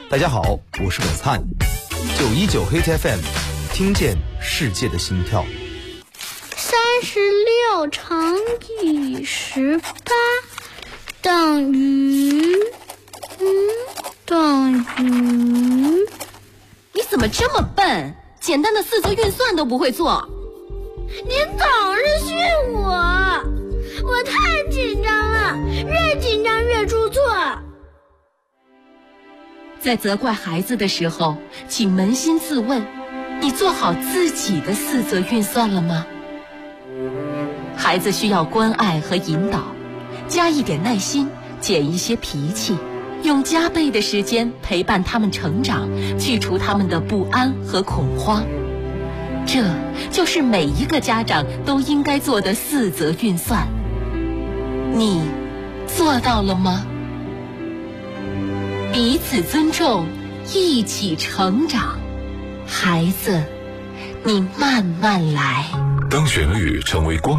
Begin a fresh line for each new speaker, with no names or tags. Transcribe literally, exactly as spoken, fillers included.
大家好，我是葛灿，九一九黑 T F M， 听见世界的心跳。
三十六乘以十八等于，嗯，等于。
你怎么这么笨？简单的四则运算都不会做。
您总是训我，我太紧张了，越紧张越出错。
在责怪孩子的时候，请扪心自问，你做好自己的四则运算了吗？孩子需要关爱和引导，加一点耐心，减一些脾气，用加倍的时间陪伴他们成长，去除他们的不安和恐慌。这就是每一个家长都应该做的四则运算。你做到了吗？彼此尊重，一起成长。孩子，你慢慢来。
当旋律成为光